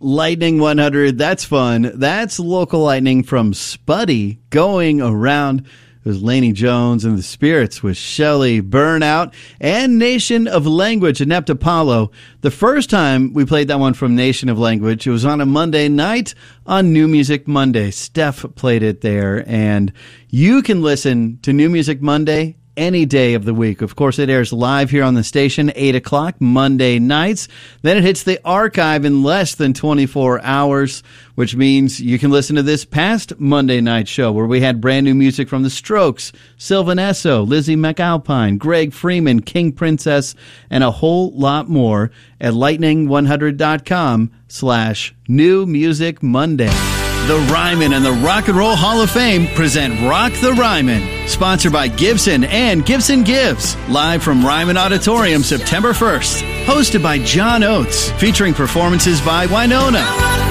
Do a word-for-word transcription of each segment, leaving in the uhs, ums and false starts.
Lightning one hundred, that's fun. That's local lightning from Spuddy going around. It was Laney Jones and the Spirits with Shelley Burnout and Nation of Language, Inept Apollo. The first time we played that one from Nation of Language, it was on a Monday night on New Music Monday. Steph played it there, and you can listen to New Music Monday any day of the week. Of course, it airs live here on the station, eight o'clock Monday nights. Then it hits the archive in less than twenty-four hours, which means you can listen to this past Monday night show where we had brand new music from The Strokes, Sylvan Esso, Lizzie McAlpine, Greg Freeman, King Princess, and a whole lot more at lightning one hundred dot com slash New Music Monday. The Ryman and the Rock and Roll Hall of Fame present Rock the Ryman, sponsored by Gibson and Gibson Gives, live from Ryman Auditorium September first, hosted by John Oates, featuring performances by Winona,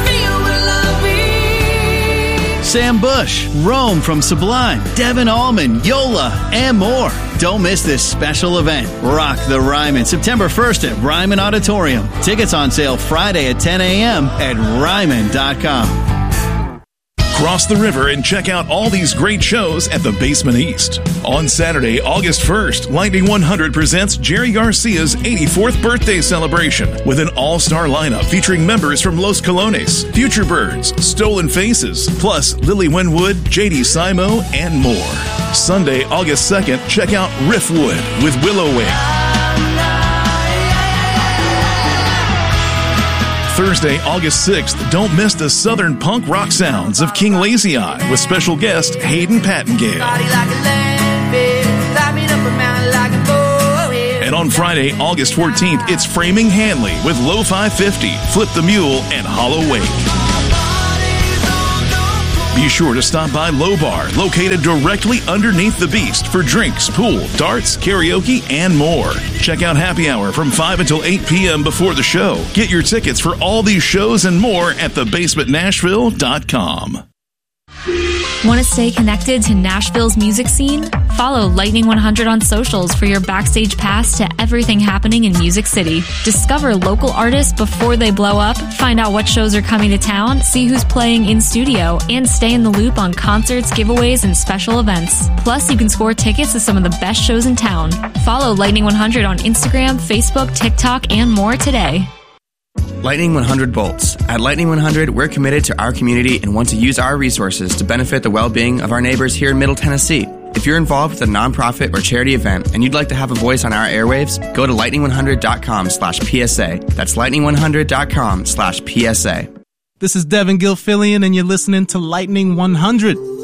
Sam Bush, Rome from Sublime, Devin Allman, Yola, and more. Don't miss this special event, Rock the Ryman, September first at Ryman Auditorium. Tickets on sale Friday at ten a.m. at ryman dot com. Cross the river and check out all these great shows at the Basement East. On Saturday, August first, Lightning one hundred presents Jerry Garcia's eighty-fourth birthday celebration with an all-star lineup featuring members from Los Colones, Future Birds, Stolen Faces, plus Lily Winwood, J D Simo, and more. Sunday, August second, check out Riffwood with Willow Wing. Thursday, August sixth, don't miss the southern punk rock sounds of King Lazy Eye with special guest Hayden Pattengale. And on Friday, August fourteenth, it's Framing Hanley with Low five fifty, Flip the Mule, and Hollow Wake. Be sure to stop by Low Bar, located directly underneath the Beast, for drinks, pool, darts, karaoke, and more. Check out Happy Hour from five until eight p.m. before the show. Get your tickets for all these shows and more at the basement nashville dot com. Want to stay connected to Nashville's music scene? Follow Lightning one hundred on socials for your backstage pass to everything happening in Music City. Discover local artists before they blow up, find out what shows are coming to town, see who's playing in studio, and stay in the loop on concerts, giveaways, and special events. Plus, you can score tickets to some of the best shows in town. Follow Lightning one hundred on Instagram, Facebook, TikTok, and more today. Lightning one hundred Bolts. At Lightning one hundred, we're committed to our community and want to use our resources to benefit the well-being of our neighbors here in Middle Tennessee. If you're involved with a nonprofit or charity event and you'd like to have a voice on our airwaves, go to lightning one hundred dot com slash P S A. That's lightning one hundred dot com slash P S A. This is Devin Gilfillian, and you're listening to Lightning one hundred.